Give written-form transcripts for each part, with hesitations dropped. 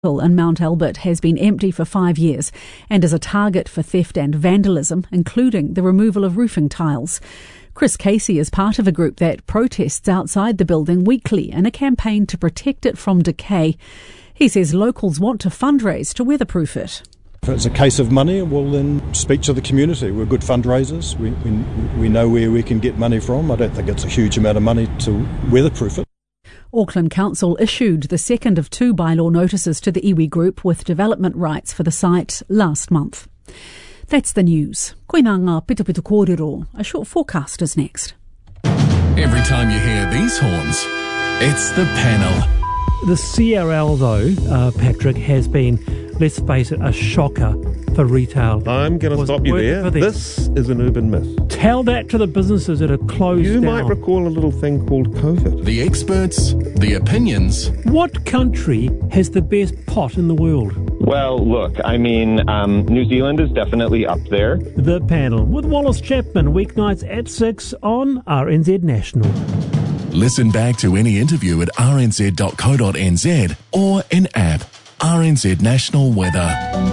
in Mount Albert has been empty for 5 years and is a target for theft and vandalism, including the removal of roofing tiles. Chris Casey is part of a group that protests outside the building weekly in a campaign to protect it from decay. He says locals want to fundraise to weatherproof it. If it's a case of money, well then speak to the community. We're good fundraisers. We know where we can get money from. I don't think it's a huge amount of money to weatherproof it. Auckland Council issued the second of 2 bylaw notices to the iwi Group with development rights for the site last month. That's the news. Koina ngā pitupitu kōrero. A short forecast is next. Every time you hear these horns, it's the panel. The CRL, though, Patrick, has been, let's face it, a shocker for retail. I'm going to stop you there. This is an urban myth. Tell that to the businesses that are closed You down. might recall a little thing called COVID. The experts, the opinions. What country has the best pot in the world? Well, look, I mean, New Zealand is definitely up there. The Panel with Wallace Chapman, weeknights at 6 on RNZ National. Listen back to any interview at rnz.co.nz or in app RNZ National Weather.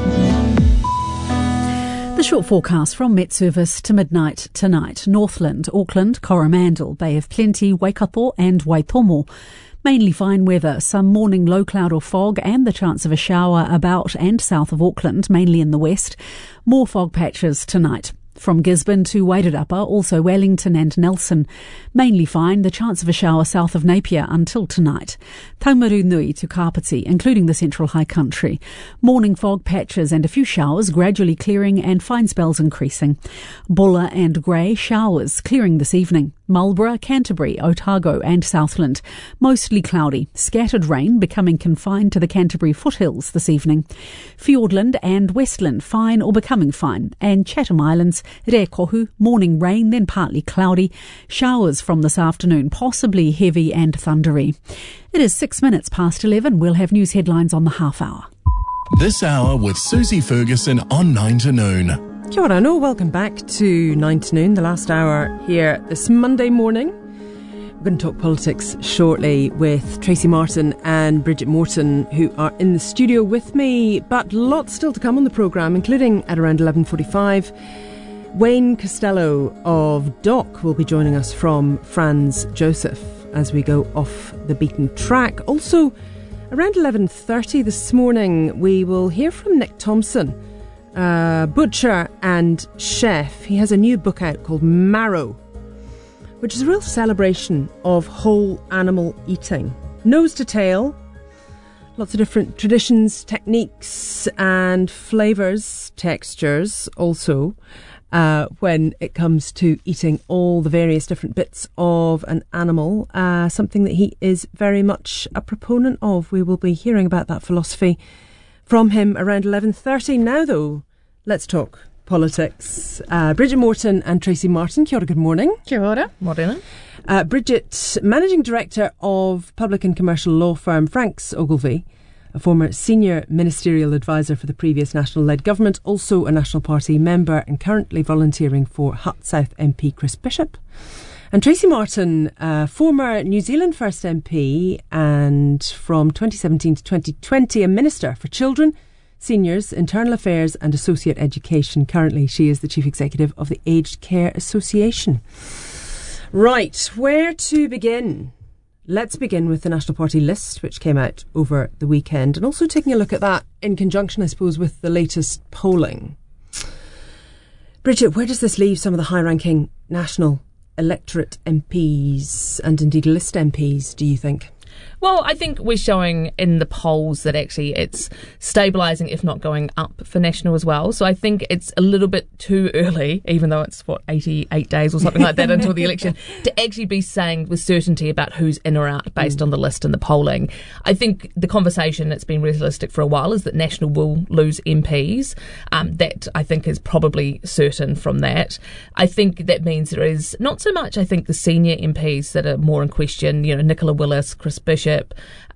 The short forecast from Met Service to midnight tonight. Northland, Auckland, Coromandel, Bay of Plenty, Waikato and Waitomo. Mainly fine weather, some morning low cloud or fog and the chance of a shower about and south of Auckland, mainly in the west. More fog patches tonight. From Gisborne to Wairarapa, also Wellington and Nelson. Mainly fine, the chance of a shower south of Napier until tonight. Taumaru Nui to Kapiti, including the central high country. Morning fog patches and a few showers gradually clearing and fine spells increasing. Bulla and Grey, showers clearing this evening. Marlborough, Canterbury, Otago and Southland. Mostly cloudy. Scattered rain becoming confined to the Canterbury foothills this evening. Fiordland and Westland, fine or becoming fine. And Chatham Islands, Rekohu, morning rain, then partly cloudy. Showers from this afternoon, possibly heavy and thundery. It is 6 minutes past 11. We'll have news headlines on the half hour. This hour with Susie Ferguson on 9 to noon. Kia ora no, welcome back to 9 to noon, the last hour here this Monday morning. We're going to talk politics shortly with Tracy Martin and Bridget Morton, who are in the studio with me, but lots still to come on the programme, including at around 11:45. Wayne Costello of DOC will be joining us from Franz Joseph as we go off the beaten track. Also, around 11:30 this morning, we will hear from Nick Thompson, butcher and chef. He has a new book out called Marrow, which is a real celebration of whole animal eating. Nose to tail, lots of different traditions, techniques and flavours, textures also, when it comes to eating all the various different bits of an animal, something that he is very much a proponent of. We will be hearing about that philosophy from him around 11:30. Now though, let's talk politics. Bridget Morton and Tracy Martin, kia ora, good morning. Kia ora, morena. Bridget, Managing Director of public and commercial law firm Franks Ogilvie, a former senior ministerial advisor for the previous National-led government, also a National Party member and currently volunteering for Hutt South MP Chris Bishop. And Tracy Martin, former New Zealand First MP and from 2017 to 2020 a Minister for Children, Seniors, Internal Affairs and Associate Education. Currently she is the Chief Executive of the Aged Care Association. Right, where to begin? Let's begin with the National Party list, which came out over the weekend, and also taking a look at that in conjunction, I suppose, with the latest polling. Bridget, where does this leave some of the high-ranking national electorate MPs and indeed list MPs, do you think? Well, I think we're showing in the polls that actually it's stabilising, if not going up for National as well. So I think it's a little bit too early, even though it's, 88 days or something like that until the election, to actually be saying with certainty about who's in or out based on the list and the polling. I think the conversation that's been realistic for a while is that National will lose MPs. That, I think, is probably certain from that. I think that means there is not so much, I think, the senior MPs that are more in question, Nicola Willis, Chris Bishop,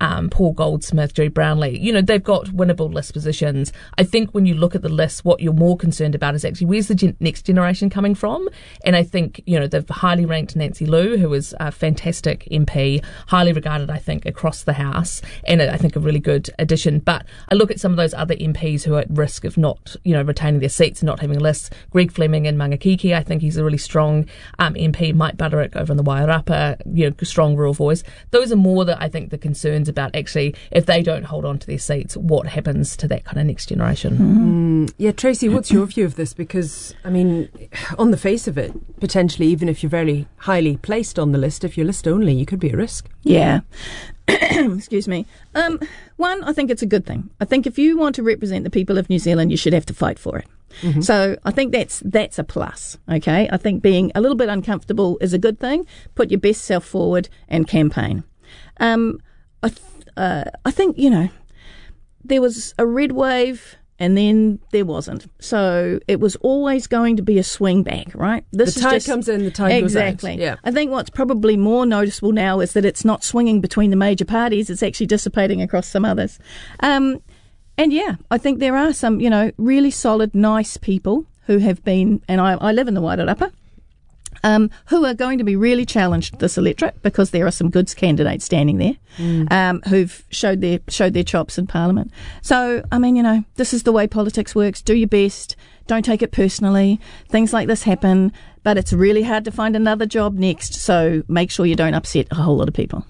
Paul Goldsmith, Jerry Brownlee. They've got winnable list positions. I think when you look at the list, what you're more concerned about is actually where's the next generation coming from. And I think, they've highly ranked Nancy Liu, who is a fantastic MP, highly regarded, I think, across the House, and I think a really good addition. But I look at some of those other MPs who are at risk of not, retaining their seats and not having lists. Greg Fleming in Mangakiki, I think he's a really strong MP. Mike Butterick over in the Wairarapa, strong rural voice. Those are more that I think the concerns about actually if they don't hold on to their seats, what happens to that kind of next generation. Yeah, Tracy, what's your view of this? Because, on the face of it, potentially, even if you're very highly placed on the list, if you're list only, you could be at risk. Yeah. Excuse me. One, I think it's a good thing. I think if you want to represent the people of New Zealand, you should have to fight for it. Mm-hmm. So I think that's a plus, okay? I think being a little bit uncomfortable is a good thing. Put your best self forward and campaign. I think, there was a red wave and then there wasn't. So it was always going to be a swing back, right? The tide comes in, the tide goes out. Exactly. Yeah. I think what's probably more noticeable now is that it's not swinging between the major parties. It's actually dissipating across some others. And yeah, I think there are some, really solid, nice people who have been, and I live in the Wairarapa, who are going to be really challenged this electorate because there are some good candidates standing there who've showed their chops in Parliament. So, this is the way politics works. Do your best. Don't take it personally. Things like this happen, but it's really hard to find another job next. So make sure you don't upset a whole lot of people.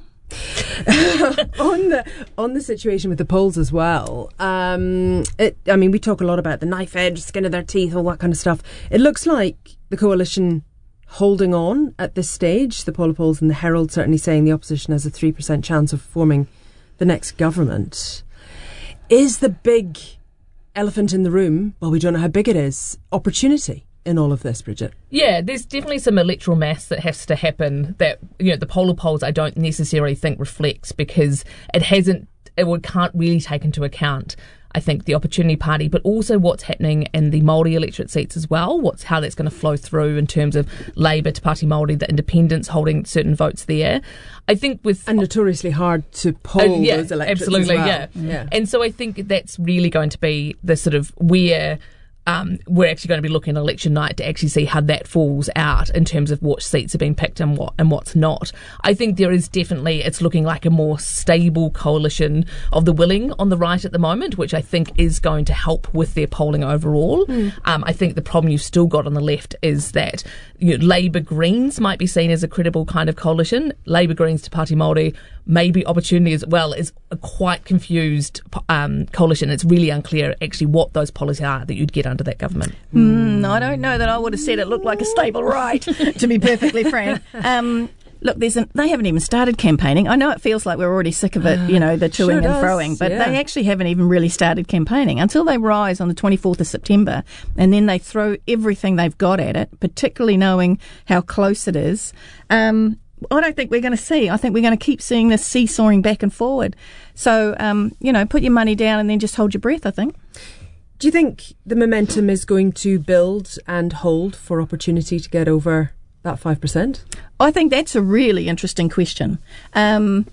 on the situation with the polls as well, we talk a lot about the knife edge, skin of their teeth, all that kind of stuff. It looks like the coalition holding on at this stage. The poll polls and the Herald certainly saying the opposition has a 3% chance of forming the next government. Is the big elephant in the room, well, we don't know how big it is, opportunity in all of this, Bridget? Yeah, there's definitely some electoral maths that has to happen that, the poll polls I don't necessarily think reflects because it can't really take into account, I think, the Opportunity Party, but also what's happening in the Māori electorate seats as well, how that's going to flow through in terms of Labour, Te Pāti Māori, the independents holding certain votes there. I think and notoriously hard to poll those electorates absolutely, as well. Yeah. And so I think that's really going to be the sort of where we're actually going to be looking at election night to actually see how that falls out in terms of what seats are being picked and what's not. I think there is definitely, it's looking like a more stable coalition of the willing on the right at the moment, which I think is going to help with their polling overall. I think the problem you've still got on the left is that Labour Greens might be seen as a credible kind of coalition. Labour Greens, Te Pāti Māori, maybe Opportunity as well, is a quite confused coalition. It's really unclear actually what those policies are that you'd get under that government. I don't know that I would have said it looked like a stable right, to be perfectly frank. Look, they haven't even started campaigning. I know it feels like we're already sick of it, the toing and froing, but they actually haven't even really started campaigning until they rise on the 24th of September, and then they throw everything they've got at it, particularly knowing how close it is. I don't think we're going to see. I think we're going to keep seeing this seesawing back and forward. So, put your money down and then just hold your breath, I think. Do you think the momentum is going to build and hold for Opportunity to get over that 5%? I think that's a really interesting question. I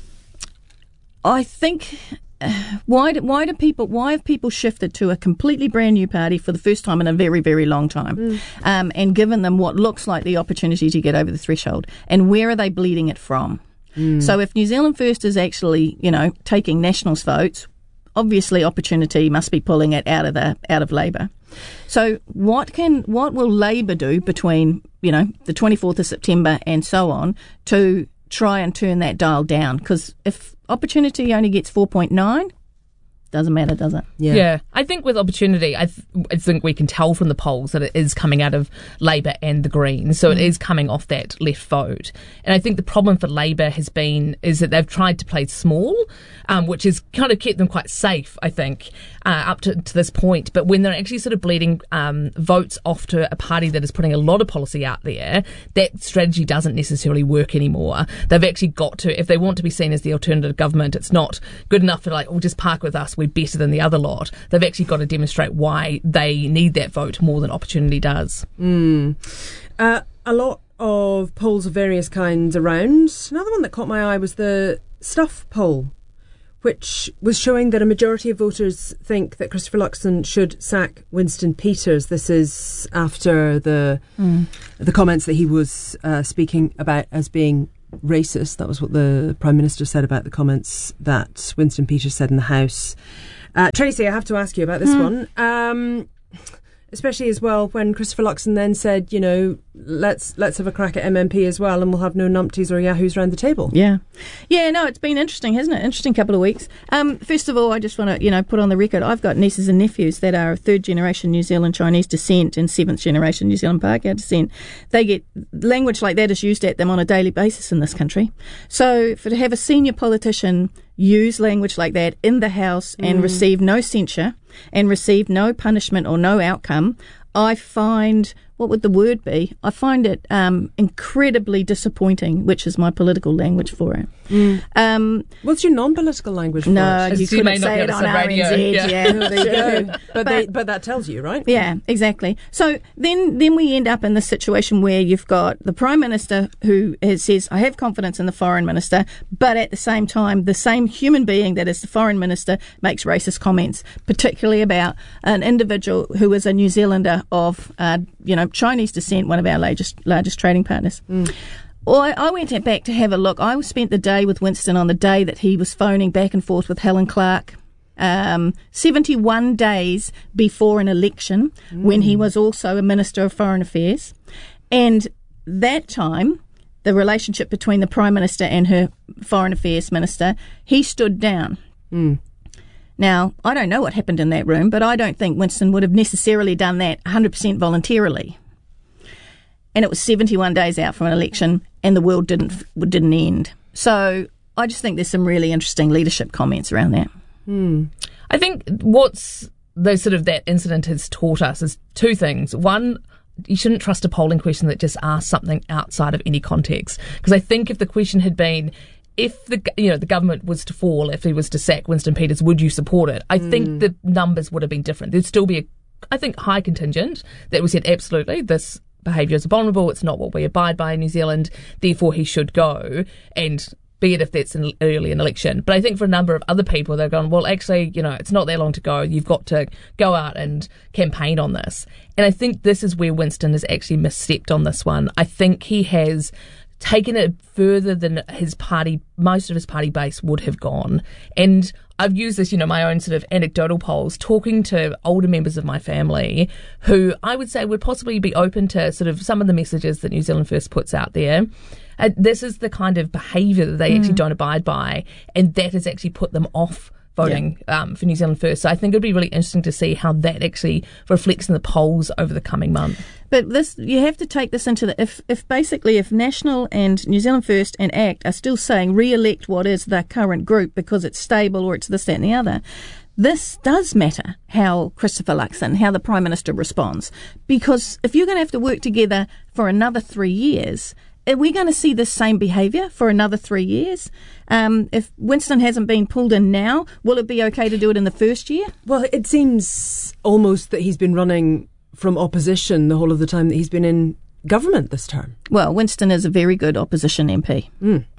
think why have people shifted to a completely brand new party for the first time in a very, very long time, and given them what looks like the opportunity to get over the threshold? And where are they bleeding it from? So if New Zealand First is actually, taking Nationals votes, obviously Opportunity must be pulling it out of Labour. So what will Labour do between, the 24th of September and so on to try and turn that dial down? Because if Opportunity only gets 4.9, doesn't matter, does it? Yeah. I think with Opportunity, I think we can tell from the polls that it is coming out of Labour and the Greens, so it is coming off that left vote. And I think the problem for Labour is that they've tried to play small, which has kind of kept them quite safe, I think, up to this point. But when they're actually sort of bleeding votes off to a party that is putting a lot of policy out there, that strategy doesn't necessarily work anymore. They've actually got to, if they want to be seen as the alternative government, it's not good enough for just park with us, we're better than the other lot. They've actually got to demonstrate why they need that vote more than Opportunity does. A lot of polls of various kinds around. Another one that caught my eye was the Stuff poll, which was showing that a majority of voters think that Christopher Luxon should sack Winston Peters. This is after the comments that he was speaking about as being racist. That was what the Prime Minister said about the comments that Winston Peters said in the House. Tracy, I have to ask you about this one. Especially as well when Christopher Luxon then said, you know, let's have a crack at MMP as well, and we'll have no numpties or yahoos around the table. Yeah, no, it's been interesting, hasn't it? Interesting couple of weeks. First of all, I just want to, put on the record, I've got nieces and nephews that are third generation New Zealand Chinese descent and seventh generation New Zealand Pākehā descent. They get language like that is used at them on a daily basis in this country. So to have a senior politician use language like that in the House and receive no censure and receive no punishment or no outcome, I find, what would the word be? I find it incredibly disappointing, which is my political language for it. What's your non-political language for it? No, you couldn't say it on RNZ. Yeah. There you go. But that tells you, right? Yeah, exactly. So then we end up in this situation where you've got the Prime Minister who says, I have confidence in the Foreign Minister, but at the same time, the same human being that is the Foreign Minister makes racist comments, particularly about an individual who is a New Zealander of, Chinese descent, one of our largest trading partners. Well, I went back to have a look. I spent the day with Winston on the day that he was phoning back and forth with Helen Clark, 71 days before an election, when he was also a Minister of Foreign Affairs. And that time, the relationship between the Prime Minister and her Foreign Affairs Minister, he stood down. Now, I don't know what happened in that room, but I don't think Winston would have necessarily done that 100% voluntarily. And it was 71 days out from an election, and the world didn't end. So I just think there's some really interesting leadership comments around that. I think what's that incident has taught us is two things. One, you shouldn't trust a polling question that just asks something outside of any context. Because I think if the question had been, if the government was to fall, if he was to sack Winston Peters, would you support it? I think the numbers would have been different. There'd still be high contingent that we said absolutely this behaviour is abominable. It's not what we abide by in New Zealand. Therefore, he should go, and be it if that's early an election. But I think for a number of other people, they're going, well, actually, it's not that long to go. You've got to go out and campaign on this. And I think this is where Winston has actually misstepped on this one. I think he has taken it further than most of his party base would have gone. And I've used this, my own sort of anecdotal polls, talking to older members of my family who I would say would possibly be open to sort of some of the messages that New Zealand First puts out there. This is the kind of behaviour that they actually don't abide by, and that has actually put them off voting for New Zealand First. So I think it would be really interesting to see how that actually reflects in the polls over the coming month. But you have to take this into if National and New Zealand First and ACT are still saying re-elect what is the current group because it's stable or it's this, that and the other, this does matter how Christopher Luxon, how the Prime Minister responds. Because if you're going to have to work together for another 3 years, are we going to see this same behaviour for another 3 years? If Winston hasn't been pulled in now, will it be okay to do it in the first year? Well, it seems almost that he's been running from opposition the whole of the time that he's been in government this term. Well, Winston is a very good opposition MP.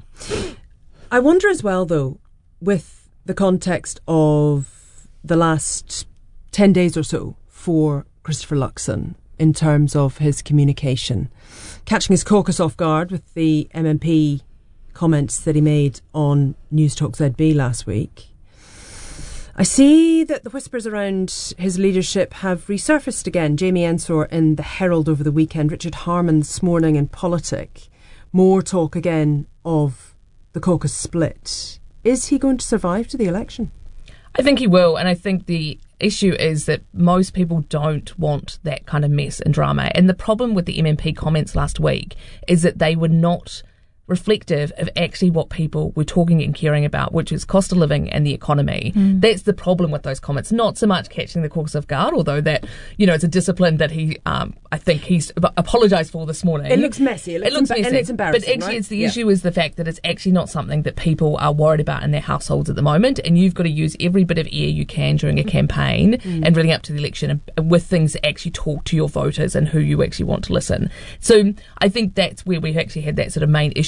I wonder as well, though, with the context of the last 10 days or so for Christopher Luxon in terms of his communication, catching his caucus off guard with the MMP comments that he made on News Talk ZB last week. I see that the whispers around his leadership have resurfaced again. Jamie Ensor in the Herald over the weekend, Richard Harman this morning in Politic. More talk again of the caucus split. Is he going to survive to the election? I think he will, and I think the issue is that most people don't want that kind of mess and drama. And the problem with the MMP comments last week is that they were not reflective of actually what people were talking and caring about, which is cost of living and the economy. That's the problem with those comments, not so much catching the caucus off guard, although that, it's a discipline that he, I think he's apologised for this morning. It looks messy. It looks messy. And it's embarrassing, but actually right? it's the issue is the fact that it's actually not something that people are worried about in their households at the moment, and you've got to use every bit of air you can during a campaign and leading up to the election with things that actually talk to your voters and who you actually want to listen. So I think that's where we've actually had that sort of main issue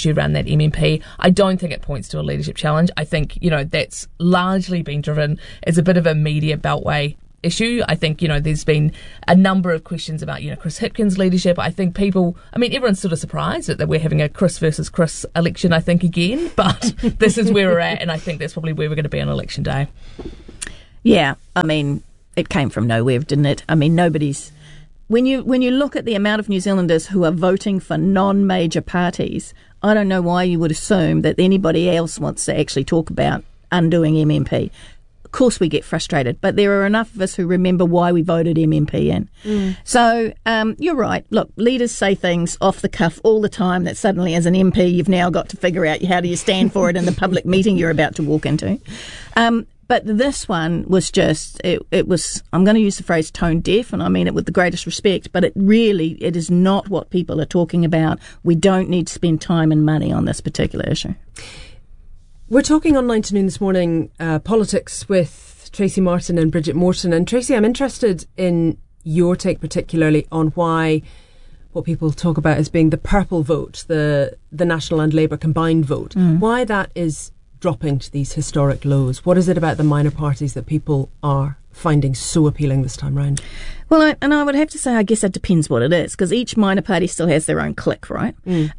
issue around that MMP. I don't think it points to a leadership challenge. I think, that's largely been driven as a bit of a media beltway issue. I think, there's been a number of questions about, Chris Hipkins' leadership. I think everyone's sort of surprised that we're having a Chris versus Chris election, I think, again. But this is where we're at, and I think that's probably where we're going to be on election day. Yeah, it came from nowhere, didn't it? Nobody's... When you look at the amount of New Zealanders who are voting for non-major parties, I don't know why you would assume that anybody else wants to actually talk about undoing MMP. Of course we get frustrated, but there are enough of us who remember why we voted MMP in. So you're right. Look, leaders say things off the cuff all the time that suddenly as an MP you've now got to figure out how do you stand for it in the public meeting you're about to walk into. But this one was just, it was, I'm going to use the phrase tone deaf, and I mean it with the greatest respect, but it is not what people are talking about. We don't need to spend time and money on this particular issue. We're talking on 9 to Noon this morning, politics with Tracy Martin and Bridget Morton. And Tracy, I'm interested in your take particularly on why what people talk about as being the purple vote, the National and Labour combined vote, why that is dropping to these historic lows. What is it about the minor parties that people are finding so appealing this time round? Well, I would have to say, I guess it depends what it is, because each minor party still has their own clique, right?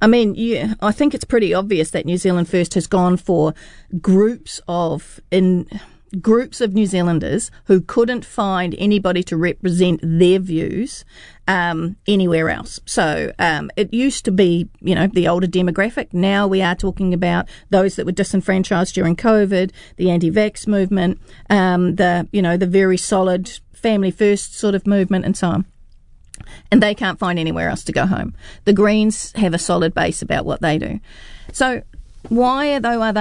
I think it's pretty obvious that New Zealand First has gone for groups of New Zealanders who couldn't find anybody to represent their views anywhere else. So it used to be, the older demographic. Now we are talking about those that were disenfranchised during COVID, the anti-vax movement, the very solid family first sort of movement and so on. And they can't find anywhere else to go home. The Greens have a solid base about what they do. So why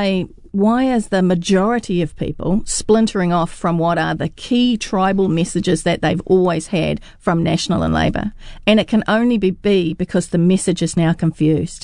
is the majority of people splintering off from what are the key tribal messages that they've always had from National and Labour? And it can only be because the message is now confused.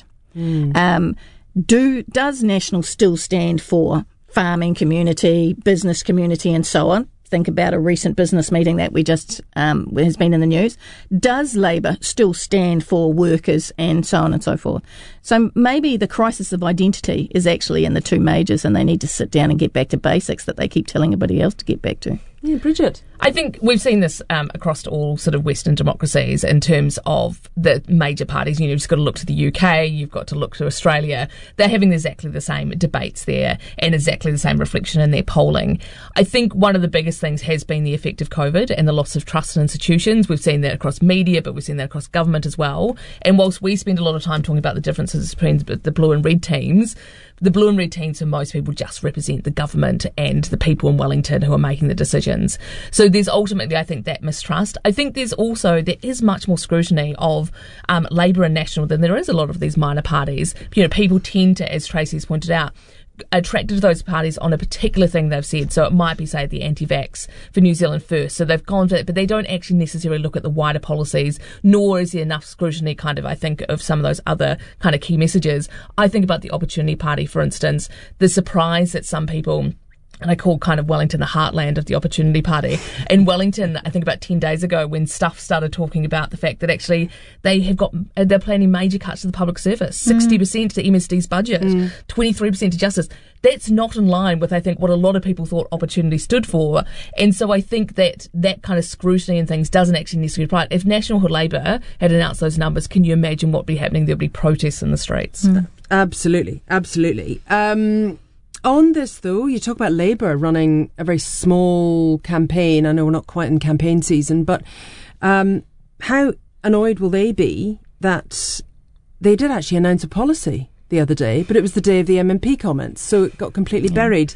Does National still stand for farming community, business community and so on? Think about a recent business meeting that we just has been in the news. Does Labour still stand for workers and so on and so forth? So maybe the crisis of identity is actually in the two majors, and they need to sit down and get back to basics that they keep telling everybody else to get back to. Yeah, Bridget. I think we've seen this across all sort of Western democracies in terms of the major parties. You've just got to look to the UK, you've got to look to Australia. They're having exactly the same debates there and exactly the same reflection in their polling. I think one of the biggest things has been the effect of COVID and the loss of trust in institutions. We've seen that across media, but we've seen that across government as well. And whilst we spend a lot of time talking about the differences between the blue and red teams, the blue and red teams for most people just represent the government and the people in Wellington who are making the decisions. So there's ultimately, I think, that mistrust. I think there is much more scrutiny of Labour and National than there is a lot of these minor parties. People tend to, as Tracy's pointed out, attracted to those parties on a particular thing they've said. So it might be, say, the anti-vax for New Zealand First. So they've gone to it, but they don't actually necessarily look at the wider policies, nor is there enough scrutiny I think, of some of those other kind of key messages. I think about the Opportunity Party, for instance, the surprise that some people... And I call kind of Wellington the heartland of the Opportunity Party. In Wellington, I think about 10 days ago, when Stuff started talking about the fact that actually they're planning major cuts to the public service, 60% to MSD's budget, 23% to Justice. That's not in line with, I think, what a lot of people thought Opportunity stood for. And so I think that kind of scrutiny and things doesn't actually necessarily apply. If National or Labour had announced those numbers, can you imagine what would be happening? There would be protests in the streets. Absolutely. On this, though, you talk about Labour running a very small campaign. I know we're not quite in campaign season, but how annoyed will they be that they did actually announce a policy the other day, but it was the day of the MMP comments, so it got completely buried.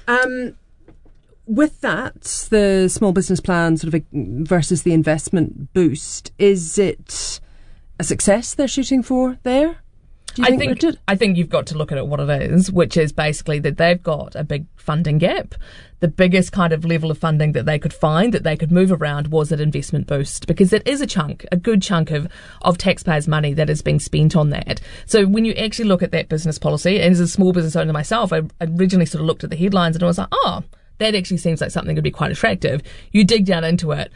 With that, the small business plan sort of versus the investment boost, is it a success they're shooting for there? I think you've got to look at it what it is, which is basically that they've got a big funding gap. The biggest kind of level of funding that they could find, that they could move around, was an investment boost, because it is a good chunk of taxpayers' money that is being spent on that. So when you actually look at that business policy, and as a small business owner myself, I originally sort of looked at the headlines and I was like, that actually seems like something that would be quite attractive. You dig down into it,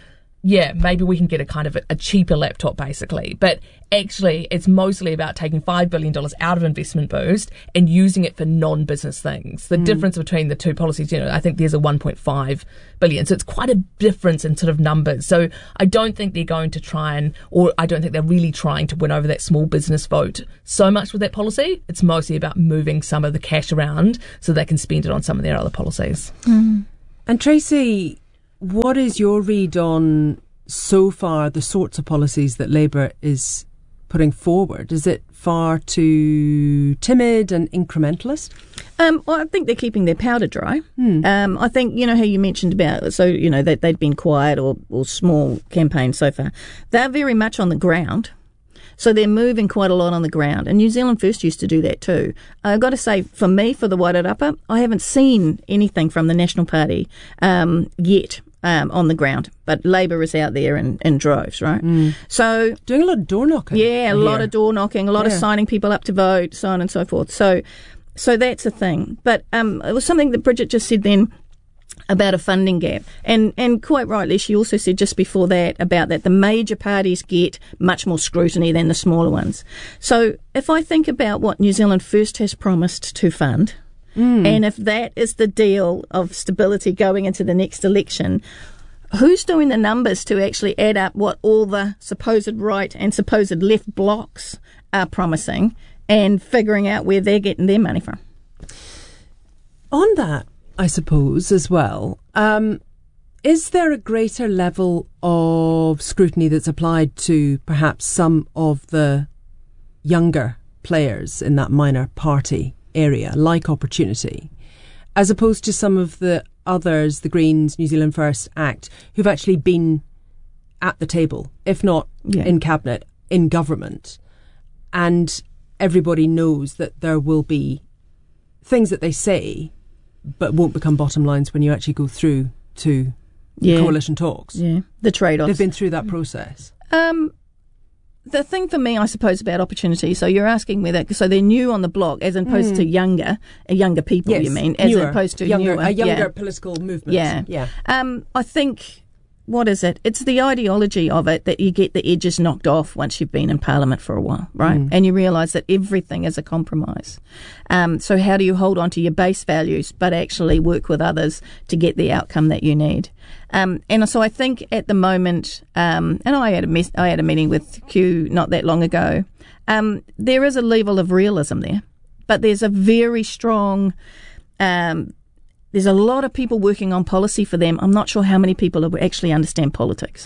maybe we can get a kind of a cheaper laptop, basically. But actually, it's mostly about taking $5 billion out of Investment Boost and using it for non-business things. The difference between the two policies, I think there's a $1.5 billion. So it's quite a difference in sort of numbers. So I don't think they're going to I don't think they're really trying to win over that small business vote so much with that policy. It's mostly about moving some of the cash around so they can spend it on some of their other policies. And Tracy, what is your read on, so far, the sorts of policies that Labour is putting forward? Is it far too timid and incrementalist? Well, I think they're keeping their powder dry. I think, how you mentioned about, that they'd been quiet or small campaigns so far. They're very much on the ground. So they're moving quite a lot on the ground. And New Zealand First used to do that too. I've got to say, for me, for the Wairarapa, I haven't seen anything from the National Party yet. On the ground, but Labour is out there in droves, right? So doing a lot of door knocking. Yeah, a lot of door knocking, a lot of signing people up to vote, so on and so forth. So that's a thing. But it was something that Bridget just said then about a funding gap, and quite rightly, she also said just before that about that the major parties get much more scrutiny than the smaller ones. So if I think about what New Zealand First has promised to fund. And if that is the deal of stability going into the next election, who's doing the numbers to actually add up what all the supposed right and supposed left blocs are promising and figuring out where they're getting their money from? On that, I suppose, as well, is there a greater level of scrutiny that's applied to perhaps some of the younger players in that minor party area, like Opportunity, as opposed to some of the others, the Greens, New Zealand First, ACT, who've actually been at the table, if not in cabinet, in government, and everybody knows that there will be things that they say but won't become bottom lines when you actually go through to coalition talks. The trade-offs. They've been through that process. The thing for me, I suppose, about Opportunity, so you're asking whether, so they're new on the block as opposed to younger people, you mean, as opposed to a younger political movement. I think, what is it? It's the ideology of it that you get the edges knocked off once you've been in Parliament for a while, right? And you realise that everything is a compromise. So how do you hold on to your base values but actually work with others to get the outcome that you need? And so I think at the moment, and I had a meeting with Q not that long ago, there is a level of realism there, but there's a very strong, there's a lot of people working on policy for them. I'm not sure how many people actually understand politics.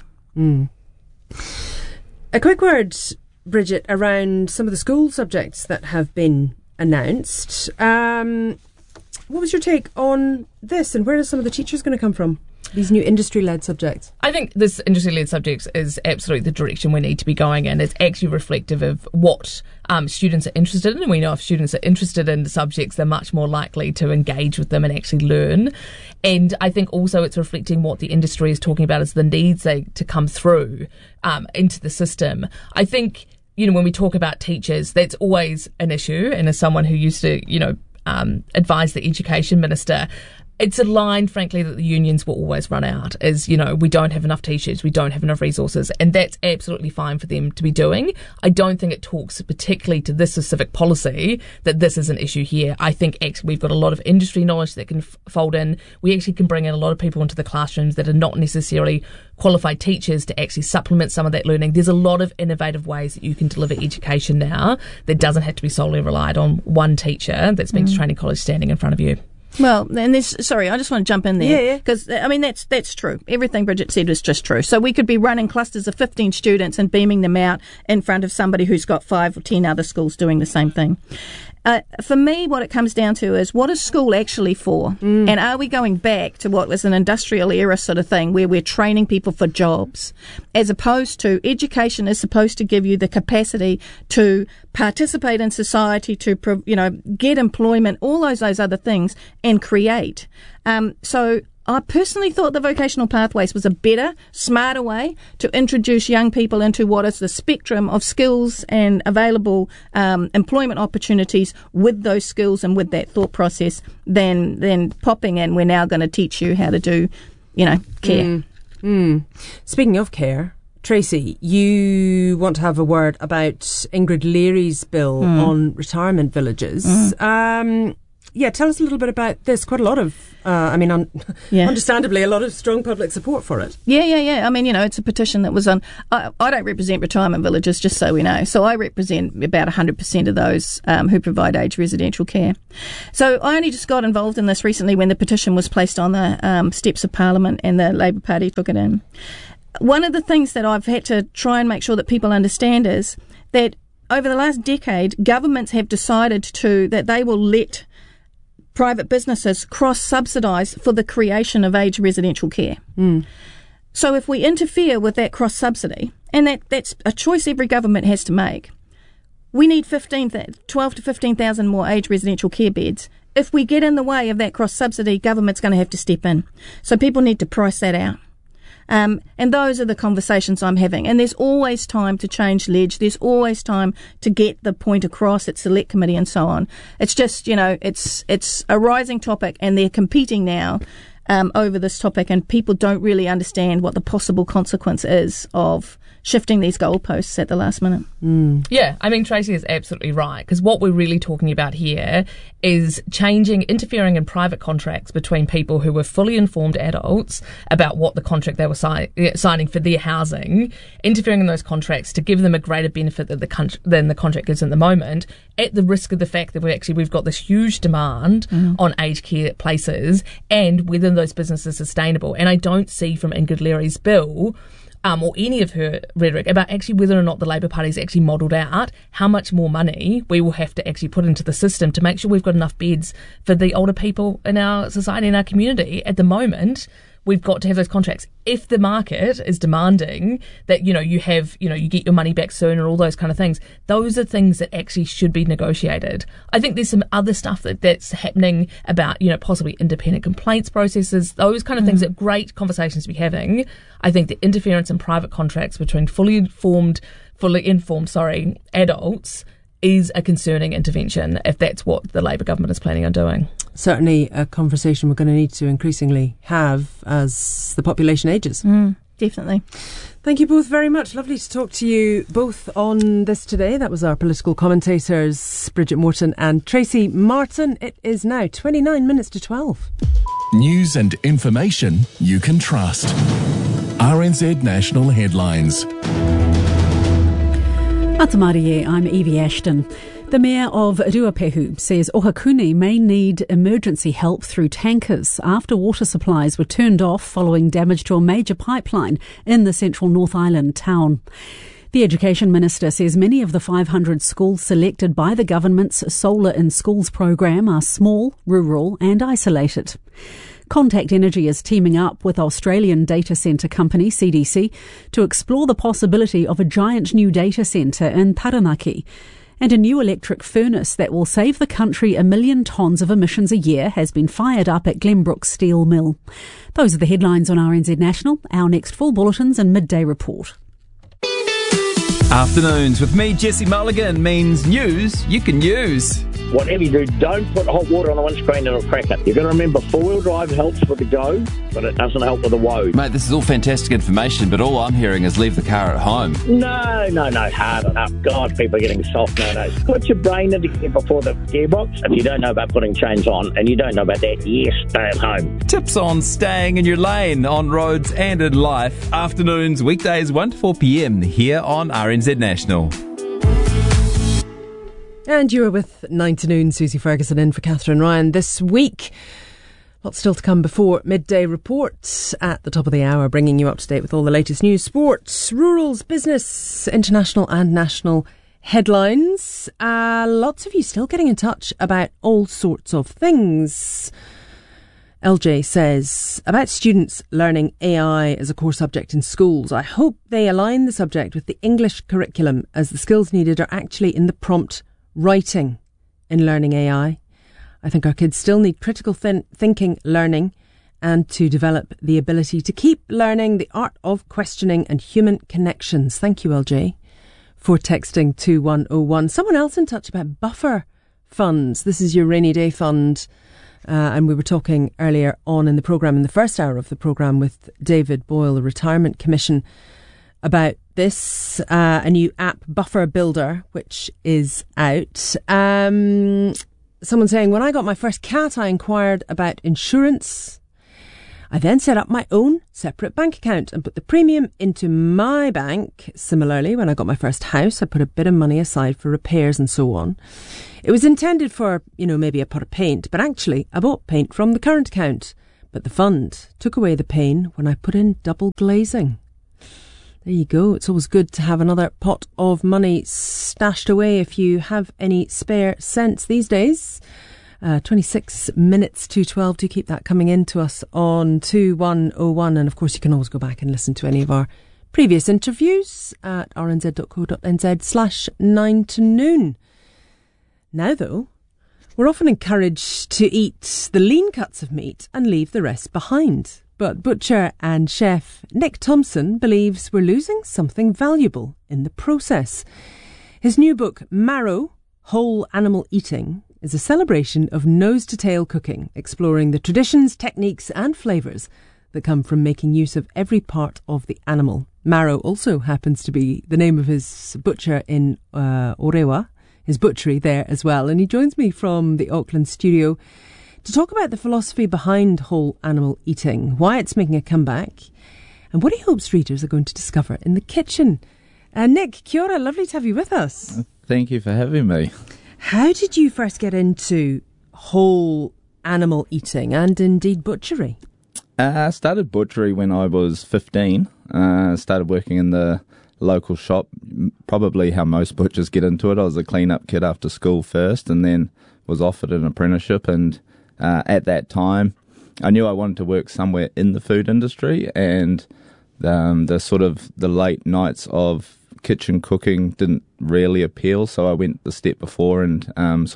A quick word, Bridget, around some of the school subjects that have been announced. What was your take on this, and where are some of the teachers going to come from? These new industry-led subjects. I think this industry-led subjects is absolutely the direction we need to be going in. It's actually reflective of what students are interested in, and we know if students are interested in the subjects, they're much more likely to engage with them and actually learn. And I think also it's reflecting what the industry is talking about as the needs to come through into the system. I think, when we talk about teachers, that's always an issue. And as someone who used to, advise the Education Minister, it's a line, frankly, that the unions will always run out is, we don't have enough teachers, we don't have enough resources, and that's absolutely fine for them to be doing. I don't think it talks particularly to this specific policy that this is an issue here. I think actually we've got a lot of industry knowledge that can fold in. We actually can bring in a lot of people into the classrooms that are not necessarily qualified teachers to actually supplement some of that learning. There's a lot of innovative ways that you can deliver education now that doesn't have to be solely relied on one teacher that's been to training college standing in front of you. Well, and I just want to jump in there. Because, that's true. Everything Bridget said was just true. So we could be running clusters of 15 students and beaming them out in front of somebody who's got 5 or 10 other schools doing the same thing. For me, what it comes down to is, what is school actually for? And are we going back to what was an industrial era sort of thing where we're training people for jobs, as opposed to education is supposed to give you the capacity to participate in society, to get employment, all those other things, and create. So I personally thought the vocational pathways was a better, smarter way to introduce young people into what is the spectrum of skills and available employment opportunities with those skills and with that thought process than popping in, we're now going to teach you how to do, care. Speaking of care, Tracy, you want to have a word about Ingrid Leary's bill on retirement villages. Tell us a little bit about this. Quite a lot of, understandably, a lot of strong public support for it. Yeah. I mean, it's a petition that was on. I don't represent retirement villages, just so we know. So I represent about 100% of those who provide aged residential care. So I only just got involved in this recently when the petition was placed on the steps of Parliament and the Labour Party took it in. One of the things that I've had to try and make sure that people understand is that over the last decade, governments have decided that they will let private businesses cross-subsidise for the creation of aged residential care. So if we interfere with that cross-subsidy, and that's a choice every government has to make, we need 12 to 15,000 more aged residential care beds. If we get in the way of that cross-subsidy, government's going to have to step in. So people need to price that out. And those are the conversations I'm having. And there's always time to change ledge. There's always time to get the point across at select committee and so on. It's just, it's a rising topic and they're competing now over this topic, and people don't really understand what the possible consequence is of shifting these goalposts at the last minute. Yeah, I mean, Tracy is absolutely right, because what we're really talking about here is interfering in private contracts between people who were fully informed adults about what the contract they were signing for their housing, interfering in those contracts to give them a greater benefit than the contract gives at the moment, at the risk of the fact that we've got this huge demand on aged care places, and whether those businesses are sustainable. And I don't see from Ingrid Leary's bill or any of her rhetoric about actually whether or not the Labour Party's actually modelled out how much more money we will have to actually put into the system to make sure we've got enough beds for the older people in our society, in our community. At the moment, we've got to have those contracts. If the market is demanding that, you get your money back soon and all those kind of things, those are things that actually should be negotiated. I think there's some other stuff that's happening about, possibly independent complaints processes, those kind of things that great conversations to be having. I think the interference in private contracts between fully informed adults is a concerning intervention if that's what the Labour government is planning on doing. Certainly a conversation we're going to need to increasingly have as the population ages. Definitely. Thank you both very much. Lovely to talk to you both on this today. That was our political commentators, Bridget Morton and Tracy Martin. It is now 29 minutes to 12. News and information you can trust. RNZ National Headlines. Atamarie, I'm Evie Ashton. The Mayor of Ruapehu says Ohakune may need emergency help through tankers after water supplies were turned off following damage to a major pipeline in the central North Island town. The Education Minister says many of the 500 schools selected by the government's Solar in Schools program are small, rural and isolated. Contact Energy is teaming up with Australian data centre company CDC to explore the possibility of a giant new data centre in Taranaki. And a new electric furnace that will save the country 1 million tonnes of emissions a year has been fired up at Glenbrook Steel Mill. Those are the headlines on RNZ National. Our next full bulletins and midday report. Afternoons with me, Jesse Mulligan, means news you can use. Whatever you do, don't put hot water on the windscreen, it'll crack it. You've got to remember, four-wheel drive helps with the go, but it doesn't help with the woe. Mate, this is all fantastic information, but all I'm hearing is leave the car at home. No, hard enough. God, people are getting soft nowadays. Put your brain into gear before the gearbox. If you don't know about putting chains on, and you don't know about that, yes, stay at home. Tips on staying in your lane, on roads and in life. Afternoons, weekdays 1 to 4 p.m. here on RNZ National. And you are with 9 to noon, Susie Ferguson in for Catherine Ryan. This week, lots still to come before midday reports at the top of the hour, bringing you up to date with all the latest news, sports, rurals, business, international and national headlines. Lots of you still getting in touch about all sorts of things. LJ says, about students learning AI as a core subject in schools, I hope they align the subject with the English curriculum, as the skills needed are actually in the prompt writing in learning AI. I think our kids still need critical thinking learning and to develop the ability to keep learning the art of questioning and human connections. Thank you, LJ, for texting 2101. Someone else in touch about buffer funds. This is your rainy day fund And we were talking earlier on in the programme, in the first hour of the programme, with David Boyle, the Retirement Commission, about this, a new app, Buffer Builder, which is out. Someone saying, when I got my first cat, I inquired about insurance. I then set up my own separate bank account and put the premium into my bank. Similarly, when I got my first house, I put a bit of money aside for repairs and so on. It was intended for, maybe a pot of paint, but actually I bought paint from the current account. But the fund took away the pain when I put in double glazing. There you go. It's always good to have another pot of money stashed away if you have any spare cents these days. 26 minutes to 12. Do keep that coming in to us on 2101. And of course, you can always go back and listen to any of our previous interviews at rnz.co.nz/9 to noon. Now, though, we're often encouraged to eat the lean cuts of meat and leave the rest behind. But butcher and chef Nick Thompson believes we're losing something valuable in the process. His new book, Marrow, Whole Animal Eating, is a celebration of nose-to-tail cooking, exploring the traditions, techniques and flavours that come from making use of every part of the animal. Marrow also happens to be the name of his butcher in Orewa, his butchery there as well. And he joins me from the Auckland studio to talk about the philosophy behind whole animal eating, why it's making a comeback, and what he hopes readers are going to discover in the kitchen. Nick, kia ora, lovely to have you with us. Thank you for having me. How did you first get into whole animal eating and indeed butchery? I started butchery when I was 15. Started working in the local shop, probably how most butchers get into it. I was a clean-up kid after school first and then was offered an apprenticeship. And at that time, I knew I wanted to work somewhere in the food industry, and the late nights of kitchen cooking didn't really appeal, so I went the step before and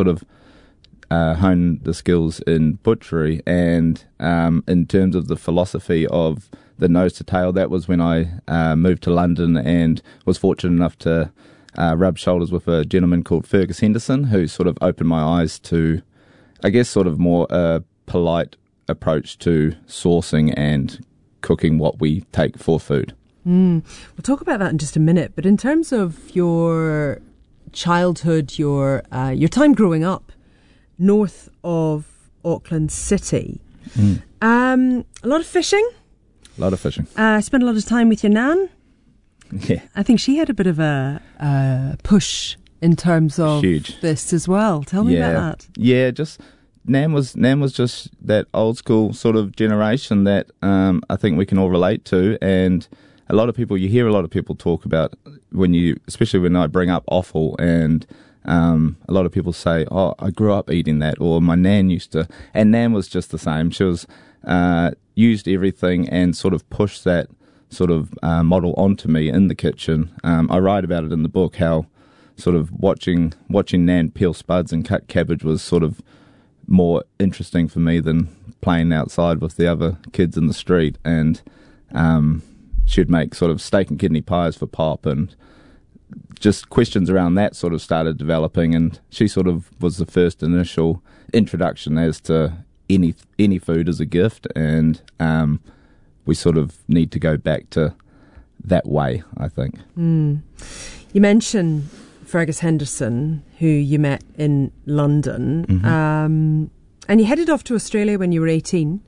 honed the skills in butchery. And in terms of the philosophy of the nose to tail, that was when I moved to London and was fortunate enough to rub shoulders with a gentleman called Fergus Henderson, who sort of opened my eyes to, I guess, sort of more a polite approach to sourcing and cooking what we take for food. We'll talk about that in just a minute. But in terms of your childhood, your time growing up north of Auckland City, a lot of fishing. A lot of fishing. Spent a lot of time with your nan. Yeah. I think she had a bit of a push in terms of this as well. Tell me about that. Yeah, just Nan was just that old school sort of generation that I think we can all relate to. And you hear a lot of people talk about especially when I bring up offal, and a lot of people say, oh, I grew up eating that, or my nan used to. And Nan was just the same. She was used everything and sort of pushed that sort of model onto me in the kitchen. I write about it in the book, how sort of watching Nan peel spuds and cut cabbage was sort of more interesting for me than playing outside with the other kids in the street. And she'd make sort of steak and kidney pies for Pop, and just questions around that sort of started developing. And she sort of was the first initial introduction as to any food as a gift, and we sort of need to go back to that way, I think. You mentioned Fergus Henderson, who you met in London, and you headed off to Australia when you were 18.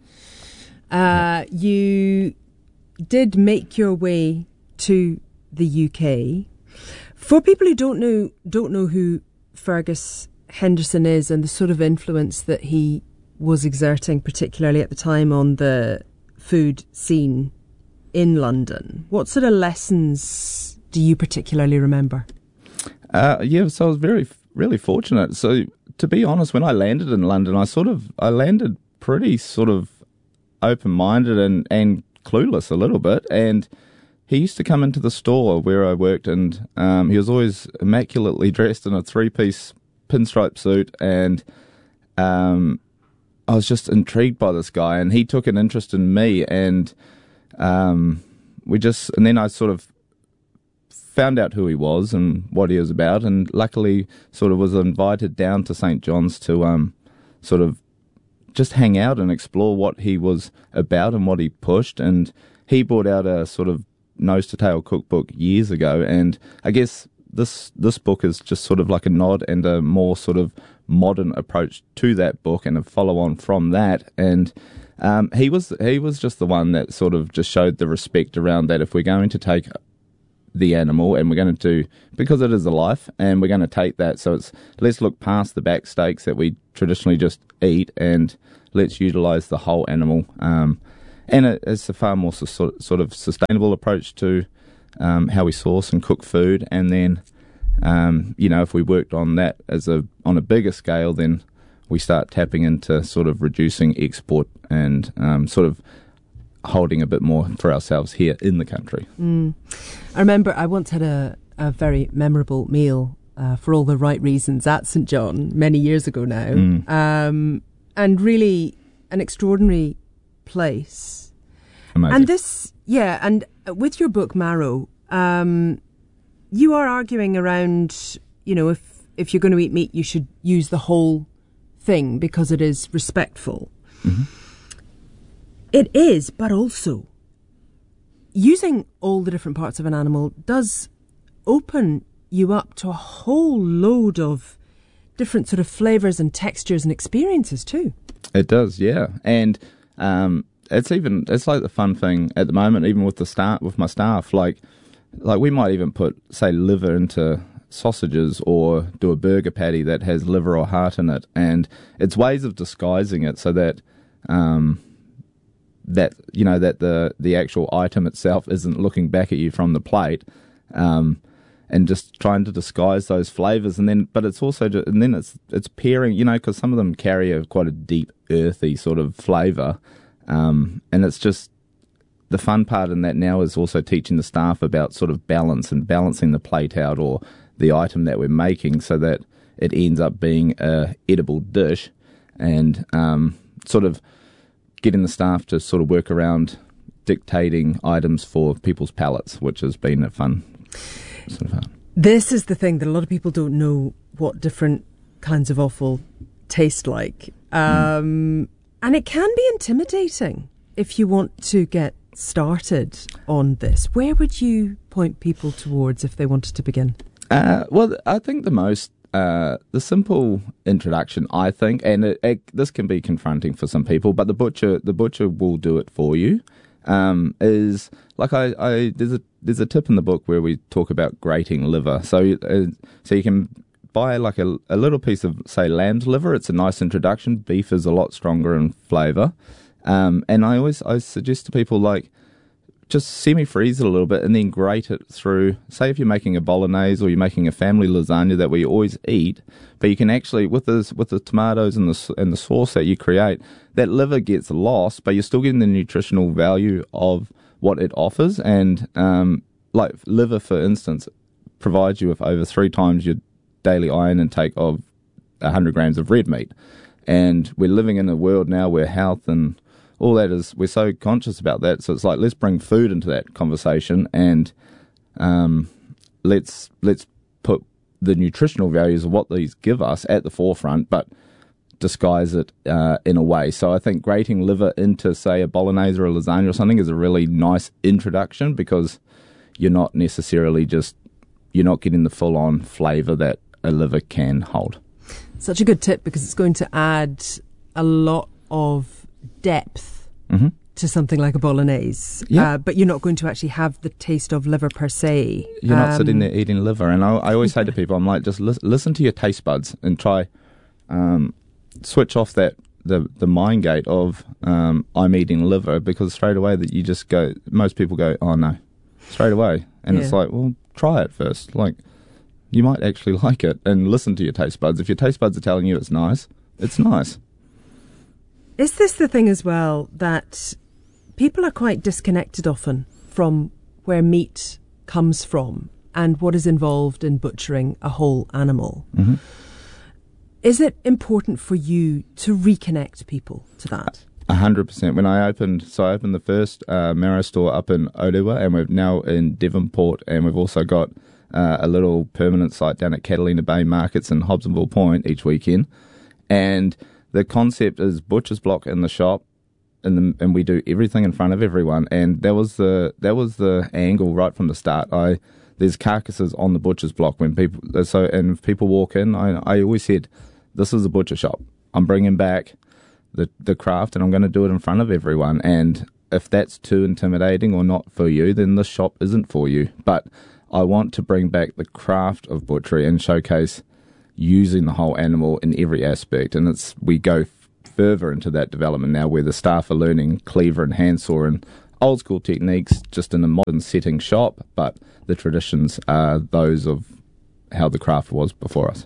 You did make your way to the UK. For people who don't know who Fergus Henderson is and the sort of influence that he was exerting, particularly at the time on the food scene in London, what sort of lessons do you particularly remember? So I was really fortunate. So to be honest, when I landed in London, I landed pretty sort of open-minded and clueless a little bit. And he used to come into the store where I worked, and he was always immaculately dressed in a three-piece pinstripe suit, and I was just intrigued by this guy, and he took an interest in me, and then I sort of found out who he was and what he was about, and luckily sort of was invited down to St. John's to sort of just hang out and explore what he was about and what he pushed. And he brought out a sort of nose to tail cookbook years ago, and I guess this book is just sort of like a nod and a more sort of modern approach to that book and a follow on from that. And he was just the one that sort of just showed the respect around that. If we're going to take the animal and we're going to do, because it is a life, and we're going to take that, so let's look past the back steaks that we traditionally just eat, and let's utilise the whole animal. And it's a far more sort of sustainable approach to how we source and cook food. And then, if we worked on that on a bigger scale, then we start tapping into sort of reducing export and sort of holding a bit more for ourselves here in the country. I remember I once had a very memorable meal for all the right reasons at St John many years ago now, and really an extraordinary place. Amazing. And with your book Marrow, you are arguing around, if you're going to eat meat, you should use the whole thing because it is respectful. Mm-hmm. It is, but also using all the different parts of an animal does open you up to a whole load of different sort of flavours and textures and experiences too. It does, yeah. And it's like the fun thing at the moment, even with my staff, like we might even put, say, liver into sausages or do a burger patty that has liver or heart in it, and it's ways of disguising it so that that the actual item itself isn't looking back at you from the plate, and just trying to disguise those flavors. And then, but it's also it's pairing, because some of them carry quite a deep, earthy sort of flavor. And it's just the fun part in that now is also teaching the staff about sort of balance and balancing the plate out or the item that we're making so that it ends up being a edible dish, and sort of getting the staff to sort of work around dictating items for people's palates, which has been a fun sort of fun. This is the thing that a lot of people don't know what different kinds of offal taste like. And it can be intimidating if you want to get started on this. Where would you point people towards if they wanted to begin? Well, I think the simple introduction, I think, and this can be confronting for some people, but the butcher will do it for you. Is like there's a tip in the book where we talk about grating liver. So you can buy like a little piece of, say, lamb's liver. It's a nice introduction. Beef is a lot stronger in flavour. And I suggest to people, like, just semi-freeze it a little bit and then grate it through. Say if you're making a bolognese or you're making a family lasagna that we always eat, but you can actually, with the tomatoes and the sauce that you create, that liver gets lost, but you're still getting the nutritional value of what it offers. And like liver, for instance, provides you with over 3 times your daily iron intake of 100 grams of red meat. And we're living in a world now where health and all that is, we're so conscious about that. So it's like, let's bring food into that conversation, and let's put the nutritional values of what these give us at the forefront, but disguise it in a way. So I think grating liver into, say, a bolognese or a lasagna or something is a really nice introduction, because you're not necessarily you're not getting the full-on flavour that a liver can hold. Such a good tip, because it's going to add a lot of depth to something like a bolognese, but you're not going to actually have the taste of liver per se. You're not sitting there eating liver. And I always say to people, I'm like, just listen to your taste buds and try switch off that the mind gate of I'm eating liver, because straight away that you just go, most people go, oh no, straight away. And it's like, well, try it first. Like, you might actually like it, and listen to your taste buds. If your taste buds are telling you it's nice, it's nice. Is this the thing as well, that people are quite disconnected often from where meat comes from and what is involved in butchering a whole animal? Mm-hmm. Is it important for you to reconnect people to that? 100%. When I opened the first Marrow store up in Orewa, and we're now in Devonport, and we've also got a little permanent site down at Catalina Bay Markets in Hobsonville Point each weekend. And the concept is butcher's block in the shop, and we do everything in front of everyone. And that was the angle right from the start. There's carcasses on the butcher's block and if people walk in, I always said, this is a butcher shop. I'm bringing back the craft, and I'm going to do it in front of everyone. And if that's too intimidating or not for you, then this shop isn't for you. But I want to bring back the craft of butchery and showcase using the whole animal in every aspect. And we go further into that development now, where the staff are learning cleaver and handsaw and old school techniques just in a modern setting shop, but the traditions are those of how the craft was before us.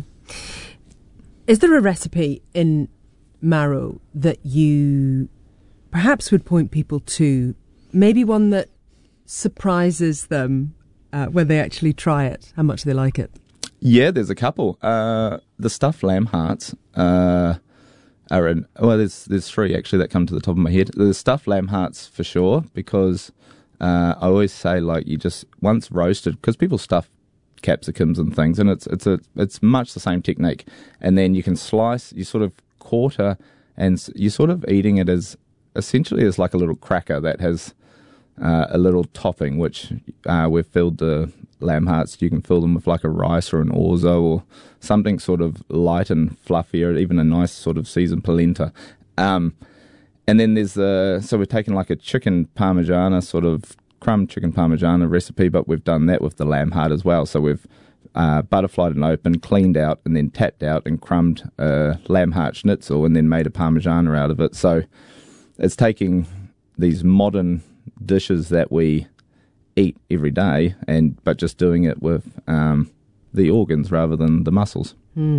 Is there a recipe in Maro that you perhaps would point people to, maybe one that surprises them when they actually try it, how much they like it? Yeah, there's a couple. The stuffed lamb hearts are in, well, there's three actually that come to the top of my head. The stuffed lamb hearts for sure, because I always say, like, you just, once roasted, because people stuff capsicums and things, and it's much the same technique, and then you can slice, you sort of quarter, and you're sort of eating it as essentially as like a little cracker that has a little topping, which we've filled the lamb hearts. You can fill them with like a rice or an orzo or something sort of light and fluffier, even a nice sort of seasoned polenta. And then there's so we've taken like a chicken parmigiana, sort of crumb chicken parmigiana recipe, but we've done that with the lamb heart as well. So we've butterflied and open, cleaned out, and then tapped out and crumbed lamb heart schnitzel, and then made a parmigiana out of it. So it's taking these modern dishes that we eat every day, but just doing it with the organs rather than the muscles.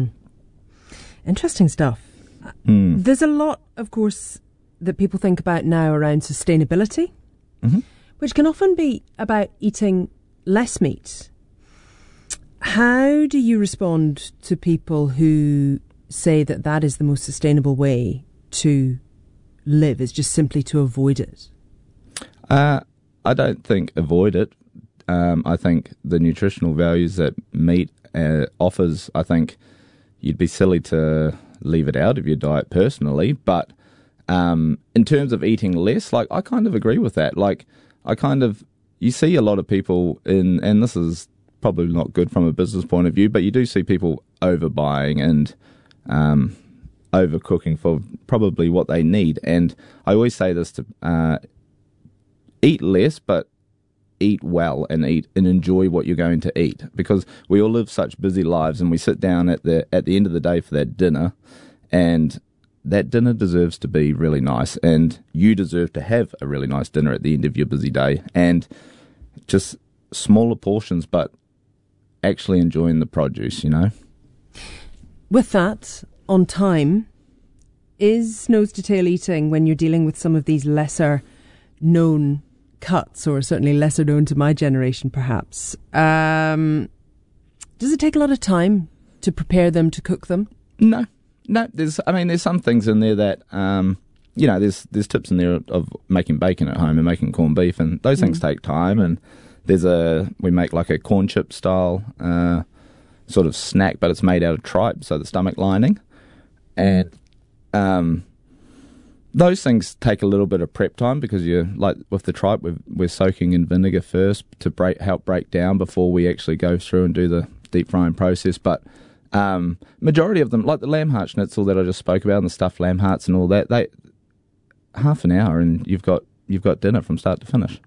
Interesting stuff. There's a lot, of course, that people think about now around sustainability, which can often be about eating less meat. How do you respond to people who say that that is the most sustainable way to live, is just simply to avoid it? I don't think avoid it. I think the nutritional values that meat offers, I think you'd be silly to leave it out of your diet personally. But in terms of eating less, like, I kind of agree with that. Like, you see a lot of people and this is probably not good from a business point of view, but you do see people overbuying and overcooking for probably what they need. And I always say this to eat less, but eat well and enjoy what you're going to eat, because we all live such busy lives, and we sit down at the end of the day for that dinner, and that dinner deserves to be really nice, and you deserve to have a really nice dinner at the end of your busy day, and just smaller portions, but actually enjoying the produce, you know. With that, on time, is nose to tail eating, when you're dealing with some of these lesser known cuts, or certainly lesser known to my generation perhaps, does it take a lot of time to prepare them, to cook them? No, there's some things in there that there's tips in there of making bacon at home and making corned beef, and those things take time. And we make like a corn chip style sort of snack, but it's made out of tripe, so the stomach lining, and those things take a little bit of prep time, because you're, like with the tripe, we're soaking in vinegar first to help break down before we actually go through and do the deep frying process. But majority of them, like the lamb heart schnitzel that I just spoke about, and the stuffed lamb hearts and all that, they half an hour and you've got dinner from start to finish.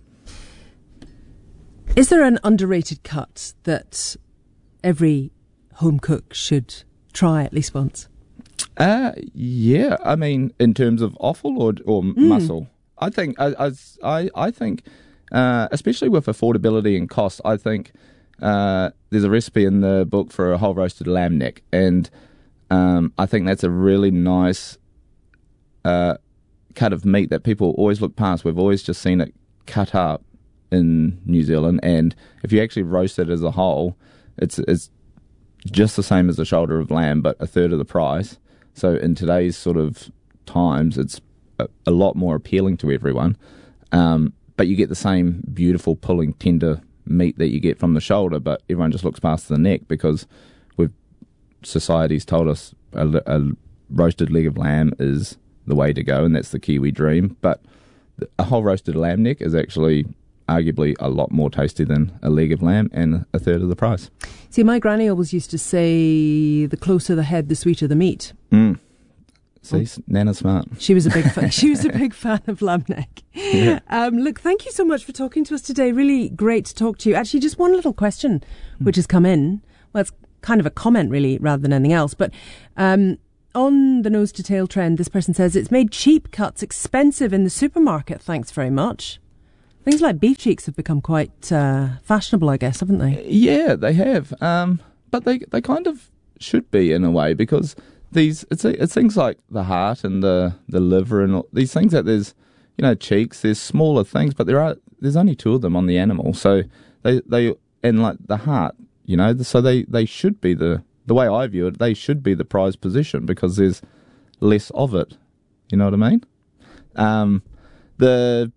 Is there an underrated cut that every home cook should try at least once? Yeah, I mean, in terms of offal or muscle, I think I think especially with affordability and cost, I think there's a recipe in the book for a whole roasted lamb neck, and I think that's a really nice cut of meat that people always look past. We've always just seen it cut up in New Zealand, and if you actually roast it as a whole, it's just the same as a shoulder of lamb, but a third of the price. So in today's sort of times, it's a lot more appealing to everyone. But you get the same beautiful, pulling, tender meat that you get from the shoulder, but everyone just looks past the neck, because society's told us roasted leg of lamb is the way to go, and that's the Kiwi dream. But a whole roasted lamb neck is actually arguably a lot more tasty than a leg of lamb, and a third of the price. See, my granny always used to say, the closer the head, the sweeter the meat. See, Nana's smart. She was a big fan. She was a big fan of lamb neck. Yeah. Look, thank you so much for talking to us today. Really great to talk to you. Actually, just one little question which has come in. Well, it's kind of a comment, really, rather than anything else. But on the nose to tail trend, this person says it's made cheap cuts expensive in the supermarket. Thanks very much. Things like beef cheeks have become quite fashionable, I guess, haven't they? Yeah, they have. But they kind of should be in a way, because it's things like the heart and the liver and all, these things that there's, cheeks, there's smaller things, but there's only 2 of them on the animal. So they and like the heart, so they should be the way I view it, they should be the prized position because there's less of it. You know what I mean? The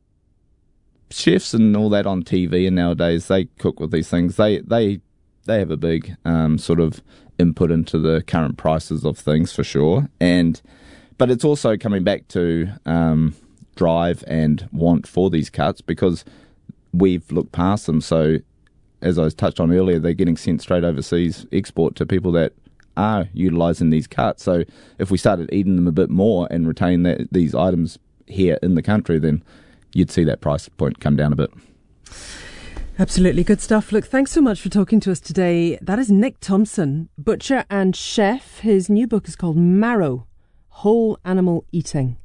chefs and all that on TV and nowadays, they cook with these things. They have a big sort of input into the current prices of things for sure. But it's also coming back to drive and want for these cuts, because we've looked past them. So as I touched on earlier, they're getting sent straight overseas, export to people that are utilising these cuts. So if we started eating them a bit more and retain these items here in the country, then you'd see that price point come down a bit. Absolutely. Good stuff. Look, thanks so much for talking to us today. That is Nick Thompson, butcher and chef. His new book is called Marrow, Whole Animal Eating.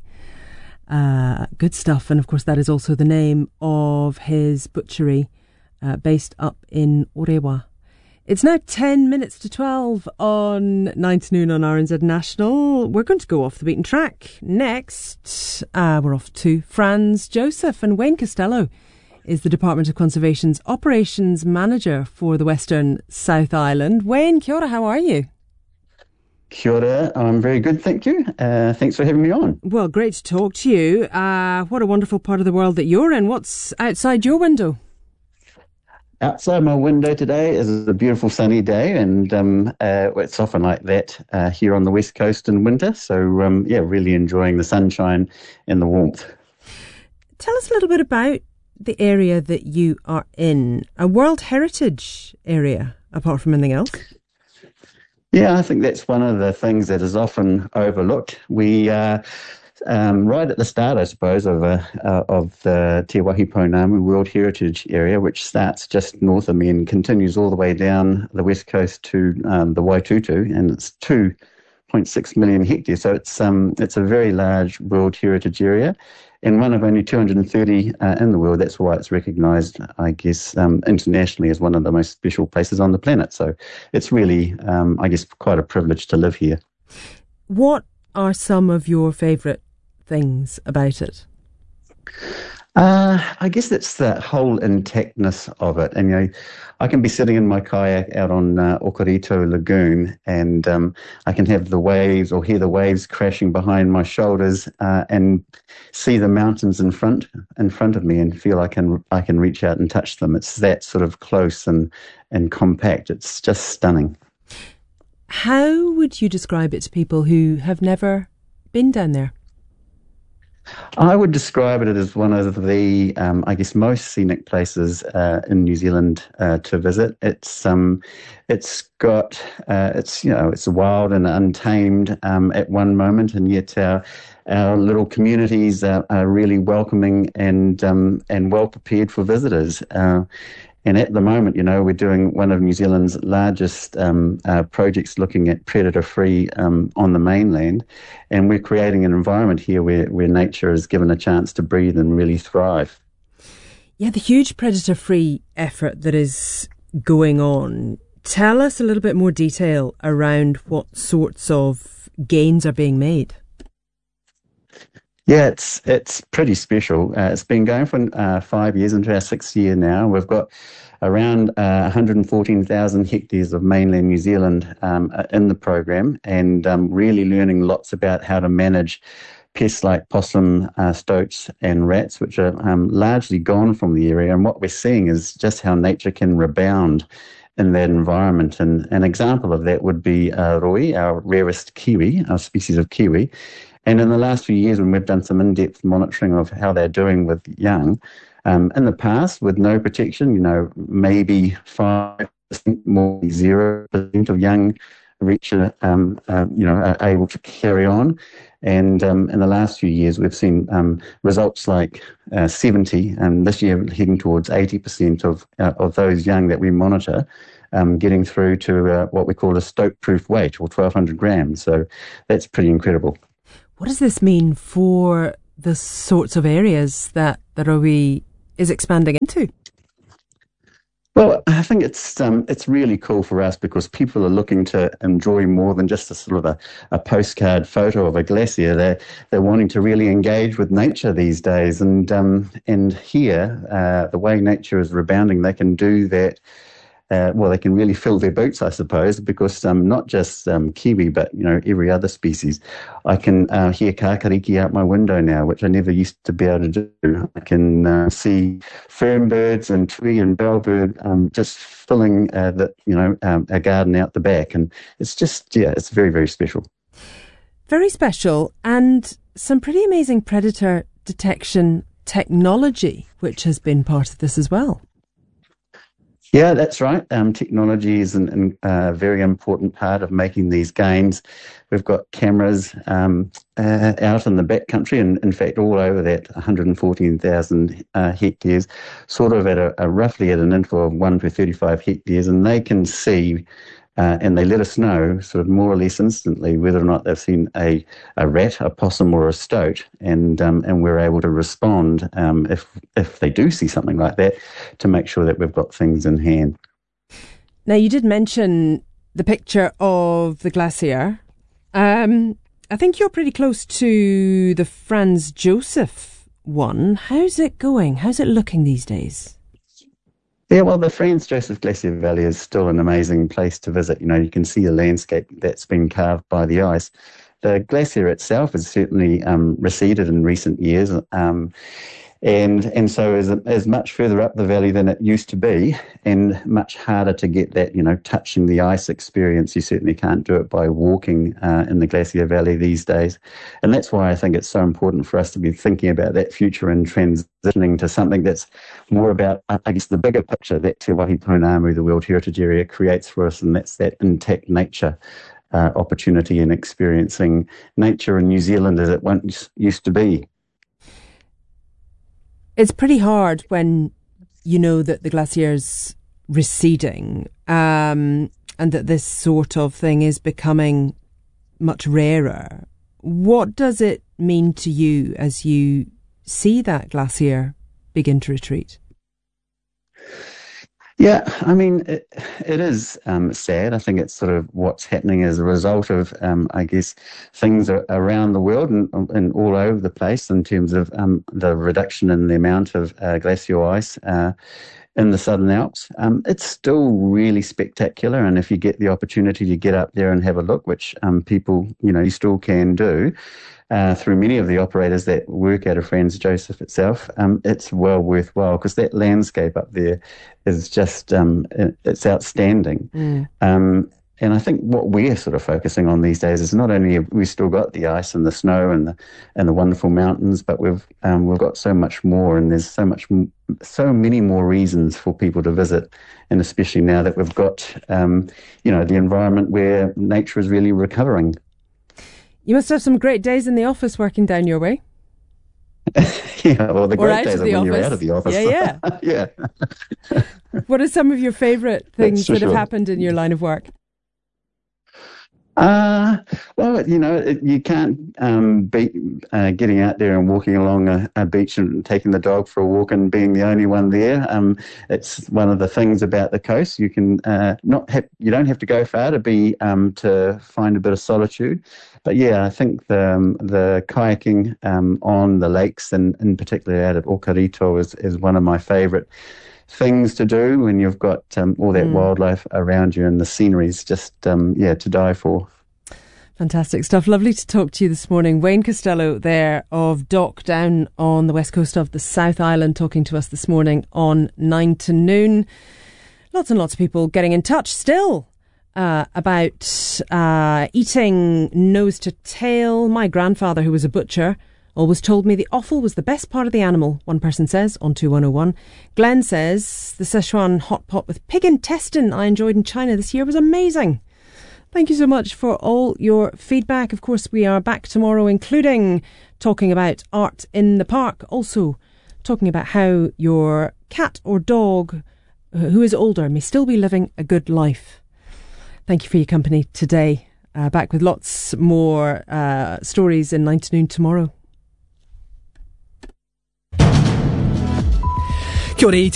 Good stuff. And of course, that is also the name of his butchery based up in Orewa. It's now 10 minutes to 12 on 9 to noon on RNZ National. We're going to go off the beaten track. Next, we're off to Franz Joseph, and Wayne Costello is the Department of Conservation's Operations Manager for the Western South Island. Wayne, kia ora, how are you? Kia ora, I'm very good, thank you. Thanks for having me on. Well, great to talk to you. What a wonderful part of the world that you're in. What's outside your window? Outside my window today is a beautiful sunny day, and it's often like that here on the West Coast in winter. So, really enjoying the sunshine and the warmth. Tell us a little bit about the area that you are in, a World Heritage area, apart from anything else. Yeah, I think that's one of the things that is often overlooked. We right at the start, I suppose, of the Te Wāhi Pounamu World Heritage Area, which starts just north of me and continues all the way down the west coast to the Waitutu, and it's 2.6 million hectares. So it's a very large World Heritage Area, and one of only 230 in the world. That's why it's recognised, I guess, internationally as one of the most special places on the planet. So it's really, I guess, quite a privilege to live here. What are some of your favourite things about it? I guess it's the whole intactness of it. And, I can be sitting in my kayak out on Okarito Lagoon, and I can have the waves or hear the waves crashing behind my shoulders and see the mountains in front of me and feel I can reach out and touch them. It's that sort of close and compact. It's just stunning. How would you describe it to people who have never been down there? I would describe it as one of the, I guess, most scenic places in New Zealand to visit. It's wild and untamed at one moment, and yet our little communities are really welcoming and well prepared for visitors. And at the moment, we're doing one of New Zealand's largest projects looking at predator-free on the mainland. And we're creating an environment here where nature is given a chance to breathe and really thrive. Yeah, the huge predator-free effort that is going on. Tell us a little bit more detail around what sorts of gains are being made. Yeah, it's pretty special. It's been going for 5 years, into our 6th year now. We've got around 114,000 hectares of mainland New Zealand in the program, and really learning lots about how to manage pests like possum, stoats and rats, which are largely gone from the area. And what we're seeing is just how nature can rebound in that environment. And an example of that would be roi, our rarest kiwi, our species of kiwi. And in the last few years, when we've done some in-depth monitoring of how they're doing with young, in the past, with no protection, maybe 5%, more 0% of young reach, are able to carry on. And in the last few years, we've seen results like 70, and this year heading towards 80% of those young that we monitor getting through to what we call a stoke-proof weight, or 1,200 grams. So that's pretty incredible. What does this mean for the sorts of areas that Rowi is expanding into? Well, I think it's really cool for us because people are looking to enjoy more than just a sort of a postcard photo of a glacier. They're wanting to really engage with nature these days, and here the way nature is rebounding, they can do that. They can really fill their boots, I suppose, because not just kiwi, but every other species. I can hear kakariki out my window now, which I never used to be able to do. I can see fernbirds and tui and bellbird just filling a garden out the back, and it's just it's very, very special. Very special, and some pretty amazing predator detection technology, which has been part of this as well. Yeah, that's right. Technology is a very important part of making these gains. We've got cameras out in the backcountry, and in fact all over that 114,000 hectares, sort of at roughly at an interval of 1 per 35 hectares, and they can see and they let us know sort of more or less instantly whether or not they've seen a rat, a possum, or a stoat, and we're able to respond if they do see something like that, to make sure that we've got things in hand. Now, you did mention the picture of the glacier. I think you're pretty close to the Franz Josef one. How's it going? How's it looking these days? Yeah, well, the Franz Josef Glacier Valley is still an amazing place to visit. You can see the landscape that's been carved by the ice. The glacier itself has certainly receded in recent years, and so is much further up the valley than it used to be, and much harder to get that, touching the ice experience. You certainly can't do it by walking in the Glacier Valley these days. And that's why I think it's so important for us to be thinking about that future and transitioning to something that's more about, I guess, the bigger picture that Te Wāhi Pounamu, the World Heritage Area, creates for us, and that's that intact nature opportunity in experiencing nature in New Zealand as it once used to be. It's pretty hard when you know that the glacier's receding and that this sort of thing is becoming much rarer. What does it mean to you as you see that glacier begin to retreat? Yeah, I mean, it is sad. I think it's sort of what's happening as a result of, I guess, things around the world and all over the place in terms of the reduction in the amount of glacial ice in the Southern Alps. It's still really spectacular, and if you get the opportunity to get up there and have a look, which people, you still can do, through many of the operators that work out of Franz Josef itself, it's well worthwhile, because that landscape up there is just, it's outstanding. And I think what we're sort of focusing on these days is not only have we still got the ice and the snow and the wonderful mountains, but we've got so much more, and there's so many more reasons for people to visit, and especially now that we've got the environment where nature is really recovering. You must have some great days in the office working down your way. Yeah, well, the great days are when you're out of the office. Yeah. Yeah. What are some of your favourite things that have happened in your line of work? Well, you can't beat getting out there and walking along a beach and taking the dog for a walk and being the only one there. It's one of the things about the coast. You can you don't have to go far to find a bit of solitude. But yeah, I think the kayaking on the lakes, and in particular out at Okarito, is one of my favourite things to do when you've got all that wildlife around you, and the scenery is just to die for. Fantastic stuff. Lovely to talk to you this morning. Wayne Costello there of Dock down on the west coast of the South Island, talking to us this morning on 9 to Noon. Lots and lots of people getting in touch still about eating nose to tail. My grandfather, who was a butcher, always told me the offal was the best part of the animal, one person says on 2101. Glenn says the Szechuan hot pot with pig intestine I enjoyed in China this year was amazing. Thank you so much for all your feedback. Of course, we are back tomorrow, including talking about art in the park. Also, talking about how your cat or dog who is older may still be living a good life. Thank you for your company today. Back with lots more stories in 9 to noon tomorrow. Kia ora.